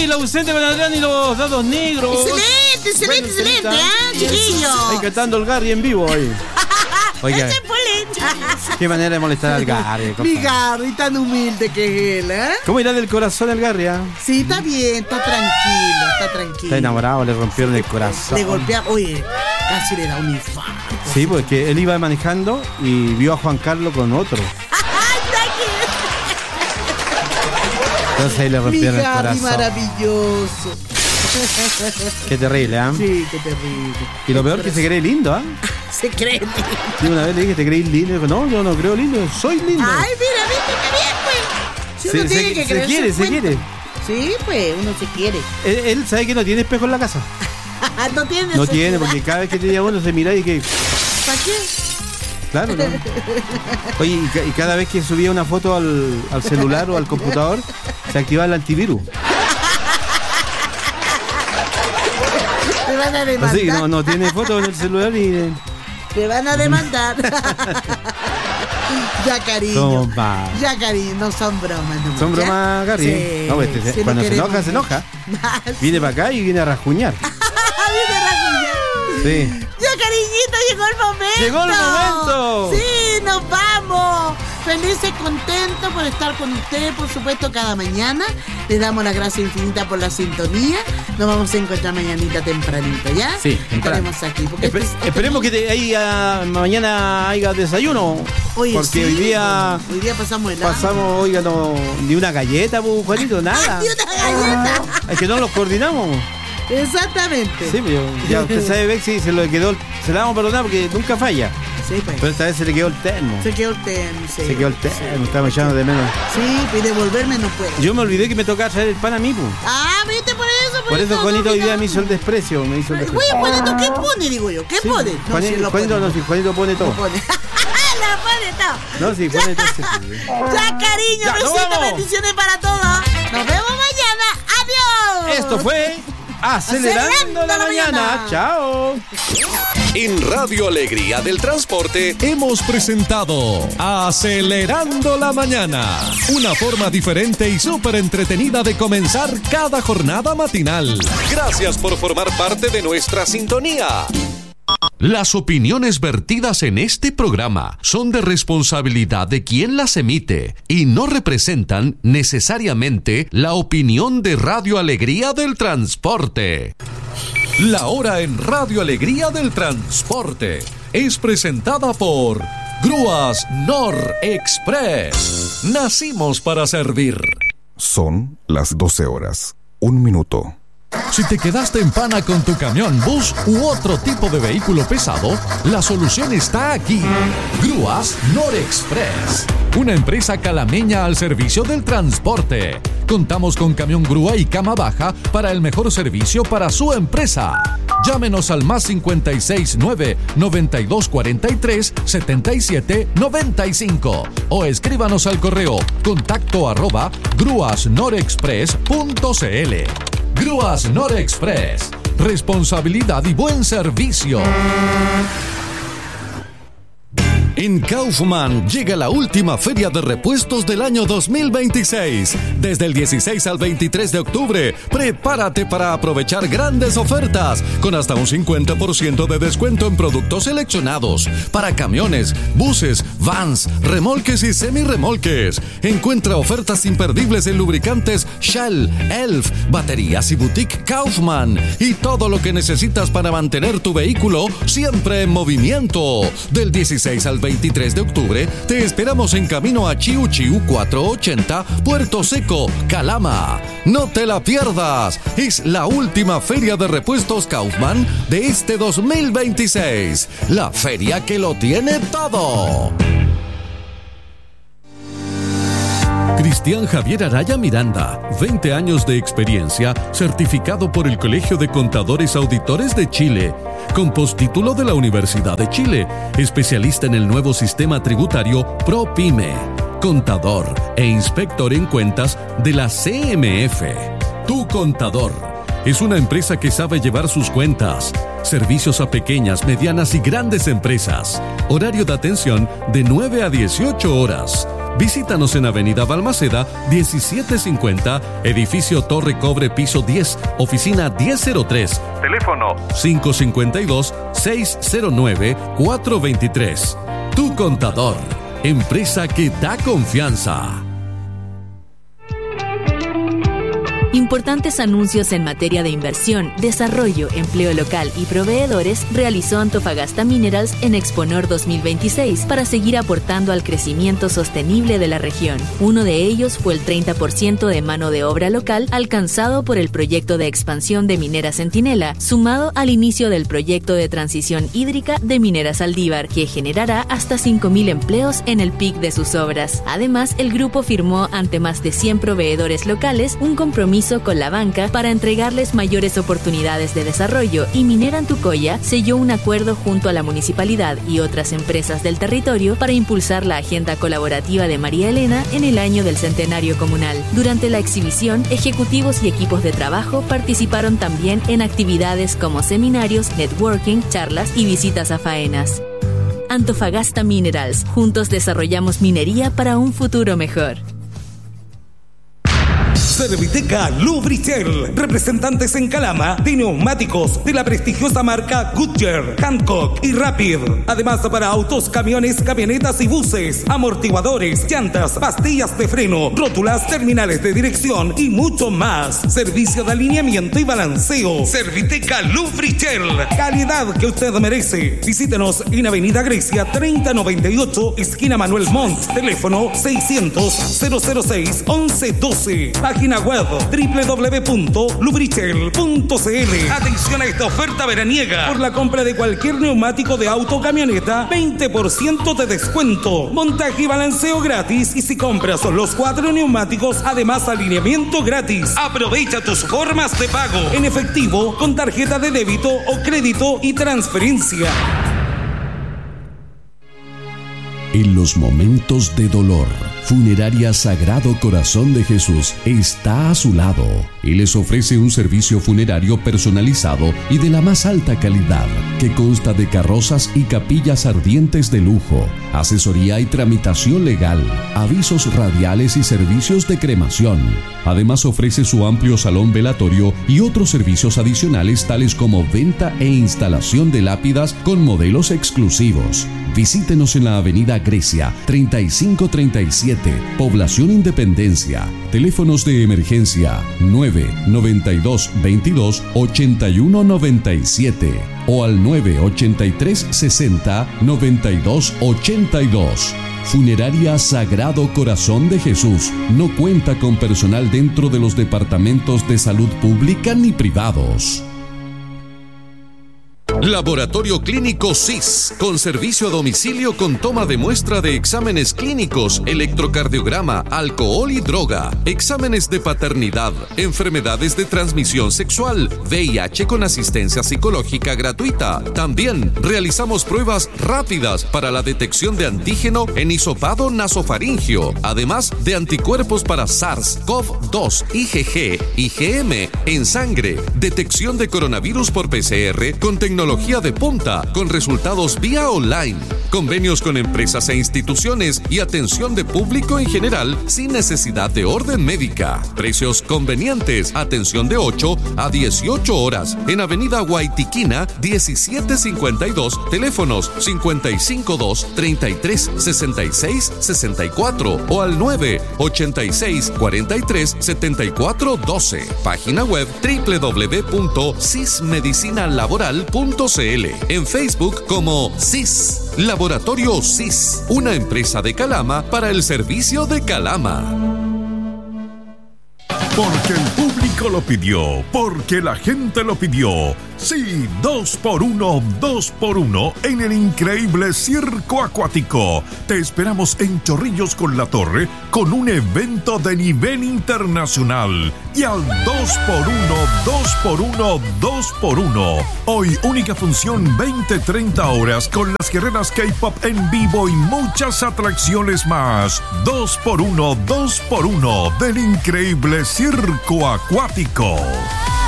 Oye, la ausente con Adrián y los dados negros. Excelente, chiquillo. Ahí cantando el Gary en vivo ahí. Oiga, qué manera de molestar al Gary. Mi Gary, tan humilde que es él, ¿eh? ¿Cómo irá del corazón el Gary, Sí, está bien, está tranquilo. Está enamorado, le rompieron el corazón. Le golpearon, oye, casi le da un infarto. Sí, porque él iba manejando y vio a Juan Carlos con otro. Entonces ahí le rompieron el corazón. Maravilloso. Qué terrible, ¿eh? Sí, qué terrible. Y lo peor que se cree lindo, ¿ah? Se cree lindo. Sí, una vez le dije, ¿te crees lindo? Y dijo, no, yo no creo lindo, soy lindo. Ay, mira, viste qué bien, pues. Si uno tiene que creer se quiere. Sí, pues, uno se quiere. Él sabe que no tiene espejo en la casa. No tiene, porque cada vez que tenía uno se mira y que... ¿Para qué? Claro, ¿no? Oye, y cada vez que subía una foto al celular o al computador, se activaba el antivirus. Te van a demandar. Así, no tiene foto en el celular y... Te van a demandar. Ya, cariño. Ya, cariño, no son bromas. No, son bromas, Gary. Sí, no, cuando se enoja. Viene para acá y viene a rajuñar. Viene a rajuñar. Sí. Ya, cariñito, llegó el momento. ¡Llegó el momento! Sí, nos vamos. Felices, contentos por estar con ustedes, por supuesto, cada mañana. Les damos las gracias infinitas por la sintonía. Nos vamos a encontrar mañanita tempranito, ¿ya? Sí, estaremos aquí. Esperemos que mañana haya desayuno. Oye, porque sí, hoy día pasamos el hambre. Oiga, ni una galleta, Juanito, nada. Ni una galleta. Es que no los coordinamos. Exactamente. Sí, pero ya usted sabe, Bexi, se le vamos a perdonar porque nunca falla. Sí, pues. Pero esta vez se le quedó el termo. Sí. Estaba echando de menos. Sí, y devolverme no puedo. Yo me olvidé que me tocaba traer el pan a mí, pues. ¿Viste? Por eso Juanito hoy día me hizo el desprecio. Oye, Juanito, ¿qué pone? Digo yo, ¿qué pone? Juanito pone todo. Lo pone todo. No, sí, pone todo. Ya, cariño, besitos, bendiciones para todos. Nos vemos mañana. Adiós. Esto fue Acelerando la Mañana. Chao. En Radio Alegría del Transporte hemos presentado Acelerando la Mañana, una forma diferente y súper entretenida de comenzar cada jornada matinal. Gracias por formar parte de nuestra sintonía. Las opiniones vertidas en este programa son de responsabilidad de quien las emite y no representan necesariamente la opinión de Radio Alegría del Transporte. La hora en Radio Alegría del Transporte es presentada por Grúas Nor Express. Nacimos para servir. Son las 12 horas, 1 minuto. Si te quedaste en pana con tu camión, bus u otro tipo de vehículo pesado, la solución está aquí. Grúas Norexpress, una empresa calameña al servicio del transporte. Contamos con camión grúa y cama baja para el mejor servicio para su empresa. Llámenos al más 569 9243 7795 o escríbanos al correo contacto@grúasnorexpress.cl. Grúas Norexpress. Responsabilidad y buen servicio. En Kaufman llega la última feria de repuestos del año 2026. Desde el 16 al 23 de octubre, prepárate para aprovechar grandes ofertas con hasta un 50% de descuento en productos seleccionados para camiones, buses, vans, remolques y semirremolques. Encuentra ofertas imperdibles en lubricantes Shell, Elf, baterías y boutique Kaufman y todo lo que necesitas para mantener tu vehículo siempre en movimiento. Del 16 al 23 de octubre, te esperamos en camino a Chiu Chiu 480, Puerto Seco, Calama. No te la pierdas, es la última feria de repuestos Kaufman de este 2026. La feria que lo tiene todo. Cristian Javier Araya Miranda, 20 años de experiencia, certificado por el Colegio de Contadores Auditores de Chile, con postítulo de la Universidad de Chile, especialista en el nuevo sistema tributario ProPyme, contador e inspector en cuentas de la CMF. Tu Contador es una empresa que sabe llevar sus cuentas. Servicios a pequeñas, medianas y grandes empresas. Horario de atención de 9 a 18 horas. Visítanos en Avenida Balmaceda 1750, edificio Torre Cobre, piso 10, oficina 1003. Teléfono 552-609-423. Tu Contador, empresa que da confianza. Importantes anuncios en materia de inversión, desarrollo, empleo local y proveedores realizó Antofagasta Minerals en Exponor 2026 para seguir aportando al crecimiento sostenible de la región. Uno de ellos fue el 30% de mano de obra local alcanzado por el proyecto de expansión de Minera Centinela, sumado al inicio del proyecto de transición hídrica de Minera Saldívar, que generará hasta 5.000 empleos en el pic de sus obras. Además, el grupo firmó ante más de 100 proveedores locales un compromiso con la banca para entregarles mayores oportunidades de desarrollo, y Minera Antucoya selló un acuerdo junto a la municipalidad y otras empresas del territorio para impulsar la agenda colaborativa de María Elena en el año del centenario comunal. Durante la exhibición, ejecutivos y equipos de trabajo participaron también en actividades como seminarios, networking, charlas y visitas a faenas. Antofagasta Minerals, juntos desarrollamos minería para un futuro mejor. Serviteca Lubrichel, representantes en Calama de neumáticos de la prestigiosa marca Goodyear, Hancock y Rapid. Además, para autos, camiones, camionetas y buses, amortiguadores, llantas, pastillas de freno, rótulas, terminales de dirección y mucho más. Servicio de alineamiento y balanceo. Serviteca Lubrichel, calidad que usted merece. Visítenos en Avenida Grecia 3098, esquina Manuel Montt. Teléfono 600-006-1112. Página web www.lubrichel.cl. Atención a esta oferta veraniega. Por la compra de cualquier neumático de auto o camioneta, 20% de descuento. Montaje y balanceo gratis. Y si compras los 4 neumáticos, además alineamiento gratis. Aprovecha tus formas de pago: en efectivo, con tarjeta de débito o crédito y transferencia. En los momentos de dolor, Funeraria Sagrado Corazón de Jesús está a su lado y les ofrece un servicio funerario personalizado y de la más alta calidad, que consta de carrozas y capillas ardientes de lujo, asesoría y tramitación legal, avisos radiales y servicios de cremación. Además, ofrece su amplio salón velatorio y otros servicios adicionales, tales como venta e instalación de lápidas con modelos exclusivos. Visítenos en la Avenida Grecia 3537, Población Independencia. Teléfonos de emergencia 992 22 81 97 o al 983 60 92 82. Funeraria Sagrado Corazón de Jesús no cuenta con personal dentro de los departamentos de salud pública ni privados. Laboratorio Clínico SIS, con servicio a domicilio con toma de muestra de exámenes clínicos, electrocardiograma, alcohol y droga, exámenes de paternidad, enfermedades de transmisión sexual, VIH con asistencia psicológica gratuita. También realizamos pruebas rápidas para la detección de antígeno en hisopado nasofaringio, además de anticuerpos para SARS-CoV-2, IgG, IgM en sangre, detección de coronavirus por PCR con tecnología de punta, con resultados vía online, convenios con empresas e instituciones y atención de público en general sin necesidad de orden médica. Precios convenientes, atención de 8 a 18 horas en Avenida Guaitiquina 1752, teléfonos 552 33 66 64 o al 986 43 74 12. Página web www.sismedicinalaboral.cl. En Facebook como SIS, Laboratorio SIS, una empresa de Calama para el servicio de Calama. Porque el público lo pidió, porque la gente lo pidió. Sí, 2x1 en el increíble circo acuático. Te esperamos en Chorrillos con la Torre con un evento de nivel internacional. Y al 2x1. Hoy única función 20-30 horas con las guerreras K-pop en vivo y muchas atracciones más. 2x1 del increíble circo acuático.